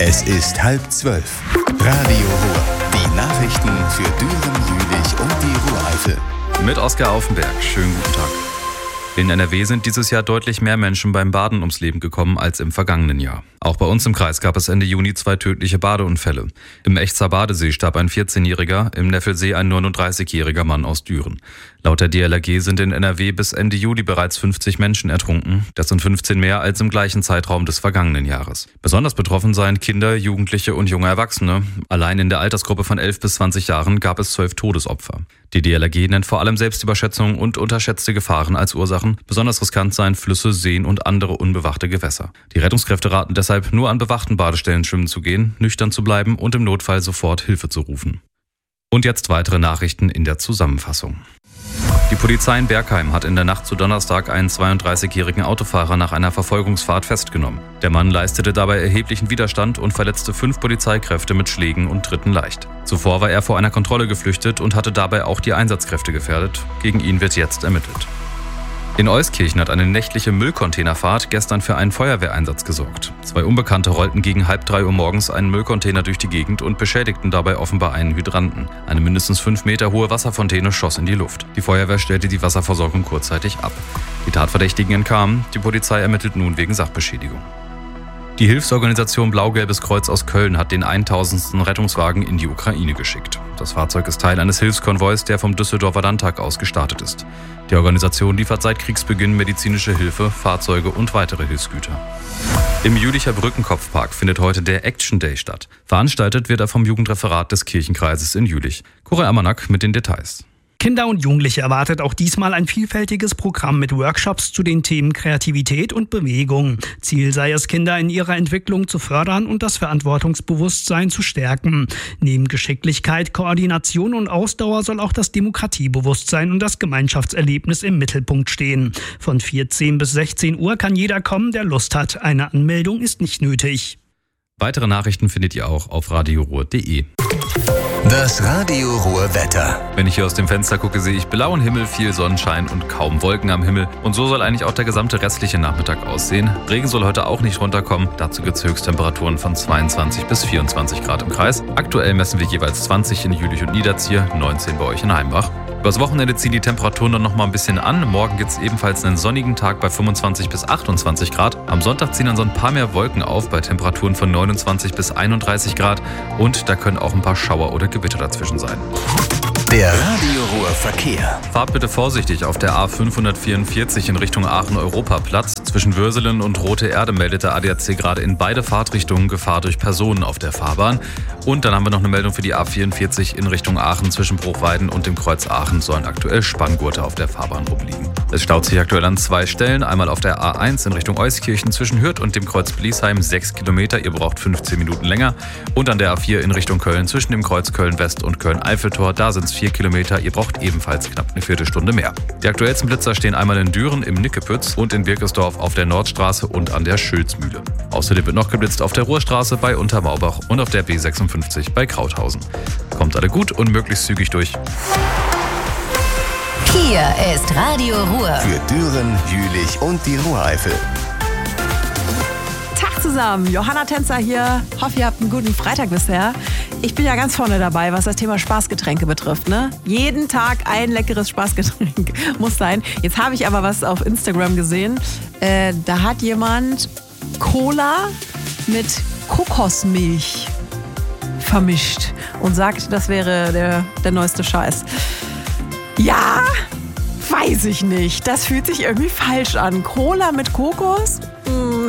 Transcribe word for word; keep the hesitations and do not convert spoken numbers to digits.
Es ist halb zwölf. Radio Ruhr. Die Nachrichten für Düren, Jülich und die Ruhr-Eifel. Mit Oskar Aufenberg. Schönen guten Tag. In N R W sind dieses Jahr deutlich mehr Menschen beim Baden ums Leben gekommen als im vergangenen Jahr. Auch bei uns im Kreis gab es Ende Juni zwei tödliche Badeunfälle. Im Echzer Badesee starb ein vierzehnjähriger, im Neffelsee ein neununddreißigjähriger Mann aus Düren. Laut der D L R G sind in N R W bis Ende Juli bereits fünfzig Menschen ertrunken. Das sind fünfzehn mehr als im gleichen Zeitraum des vergangenen Jahres. Besonders betroffen seien Kinder, Jugendliche und junge Erwachsene. Allein in der Altersgruppe von elf bis zwanzig Jahren gab es zwölf Todesopfer. Die D L R G nennt vor allem Selbstüberschätzung und unterschätzte Gefahren als Ursachen. Besonders riskant seien Flüsse, Seen und andere unbewachte Gewässer. Die Rettungskräfte raten deshalb, nur an bewachten Badestellen schwimmen zu gehen, nüchtern zu bleiben und im Notfall sofort Hilfe zu rufen. Und jetzt weitere Nachrichten in der Zusammenfassung. Die Polizei in Bergheim hat in der Nacht zu Donnerstag einen zweiunddreißigjährigen Autofahrer nach einer Verfolgungsfahrt festgenommen. Der Mann leistete dabei erheblichen Widerstand und verletzte fünf Polizeikräfte mit Schlägen und Tritten leicht. Zuvor war er vor einer Kontrolle geflüchtet und hatte dabei auch die Einsatzkräfte gefährdet. Gegen ihn wird jetzt ermittelt. In Euskirchen hat eine nächtliche Müllcontainerfahrt gestern für einen Feuerwehreinsatz gesorgt. Zwei Unbekannte rollten gegen halb drei Uhr morgens einen Müllcontainer durch die Gegend und beschädigten dabei offenbar einen Hydranten. Eine mindestens fünf Meter hohe Wasserfontäne schoss in die Luft. Die Feuerwehr stellte die Wasserversorgung kurzzeitig ab. Die Tatverdächtigen entkamen. Die Polizei ermittelt nun wegen Sachbeschädigung. Die Hilfsorganisation Blau-Gelbes Kreuz aus Köln hat den tausendsten Rettungswagen in die Ukraine geschickt. Das Fahrzeug ist Teil eines Hilfskonvois, der vom Düsseldorfer Landtag aus gestartet ist. Die Organisation liefert seit Kriegsbeginn medizinische Hilfe, Fahrzeuge und weitere Hilfsgüter. Im Jülicher Brückenkopfpark findet heute der Action Day statt. Veranstaltet wird er vom Jugendreferat des Kirchenkreises in Jülich. Cora Amanak mit den Details. Kinder und Jugendliche erwartet auch diesmal ein vielfältiges Programm mit Workshops zu den Themen Kreativität und Bewegung. Ziel sei es, Kinder in ihrer Entwicklung zu fördern und das Verantwortungsbewusstsein zu stärken. Neben Geschicklichkeit, Koordination und Ausdauer soll auch das Demokratiebewusstsein und das Gemeinschaftserlebnis im Mittelpunkt stehen. Von vierzehn bis sechzehn Uhr kann jeder kommen, der Lust hat. Eine Anmeldung ist nicht nötig. Weitere Nachrichten findet ihr auch auf radio ruhr punkt de. Das Radio Ruhr Wetter. Wenn ich hier aus dem Fenster gucke, sehe ich blauen Himmel, viel Sonnenschein und kaum Wolken am Himmel. Und so soll eigentlich auch der gesamte restliche Nachmittag aussehen. Regen soll heute auch nicht runterkommen. Dazu gibt es Höchsttemperaturen von zweiundzwanzig bis vierundzwanzig Grad im Kreis. Aktuell messen wir jeweils zwanzig in Jülich und Niederzier, neunzehn bei euch in Heimbach. Übers Wochenende ziehen die Temperaturen dann noch mal ein bisschen an. Morgen gibt es ebenfalls einen sonnigen Tag bei fünfundzwanzig bis achtundzwanzig Grad. Am Sonntag ziehen dann so ein paar mehr Wolken auf bei Temperaturen von neunundzwanzig bis einunddreißig Grad. Und da können auch ein paar Schauer oder Gewitter dazwischen sein. Der Radio Ruhr Verkehr. Fahrt bitte vorsichtig auf der A fünfhundertvierundvierzig in Richtung Aachen-Europaplatz. Zwischen Würselen und Rote Erde meldet der A D A C gerade in beide Fahrtrichtungen Gefahr durch Personen auf der Fahrbahn. Und dann haben wir noch eine Meldung für die A vierundvierzig in Richtung Aachen. Zwischen Bruchweiden und dem Kreuz Aachen sollen aktuell Spanngurte auf der Fahrbahn rumliegen. Es staut sich aktuell an zwei Stellen. Einmal auf der A eins in Richtung Euskirchen zwischen Hürth und dem Kreuz Bliesheim sechs Kilometer. Ihr braucht fünfzehn Minuten länger. Und an der A vier in Richtung Köln zwischen dem Kreuz Köln-West und Köln-Eiffeltor. Da sind es vier Kilometer. Ihr braucht ebenfalls knapp eine Viertelstunde mehr. Die aktuellsten Blitzer stehen einmal in Düren im Nickepütz und in Birkesdorf auf der Nordstraße und an der Schülzmühle. Außerdem wird noch geblitzt auf der Ruhrstraße bei Untermaubach und auf der B sechsundfünfzig bei Krauthausen. Kommt alle gut und möglichst zügig durch. Hier ist Radio Ruhr. Für Düren, Jülich und die Ruhr-Eifel. Tag zusammen, Johanna Tänzer hier. Hoffe, ihr habt einen guten Freitag bisher. Ich bin ja ganz vorne dabei, was das Thema Spaßgetränke betrifft. Ne? Jeden Tag ein leckeres Spaßgetränk muss sein. Jetzt habe ich aber was auf Instagram gesehen. Äh, da hat jemand Cola mit Kokosmilch vermischt und sagt, das wäre der, der neueste Scheiß. Ja, weiß ich nicht. Das fühlt sich irgendwie falsch an. Cola mit Kokos?